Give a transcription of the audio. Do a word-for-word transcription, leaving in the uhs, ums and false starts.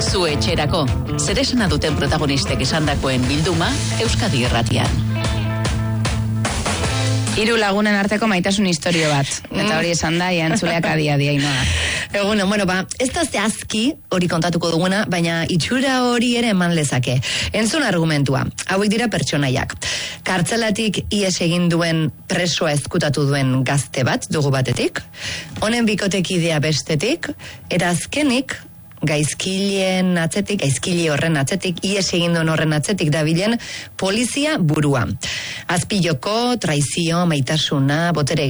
Zu etxerako, zer esana duten protagonistek esandakoen bilduma Euskadi Irratian. Hiru lagunen arteko maitasun historio bat. Eta hori esan da, jantzuleak adia diainoa. Eguno, bueno, ba, ez da zehazki hori kontatuko duguna, baina itxura hori ere eman lezake. Entzun argumentua, hauek dira pertsonaiak. Kartzelatik ies egin duen presoa ezkutatu duen gazte bat, dugu batetik, honen bikotekidea bestetik, eta azkenik, gaizkileen atzetik, gaizkile horren atzetik, ies egin duen horren atzetik dabilen polizia burua. Azpiloko, traizio, maitasuna, botere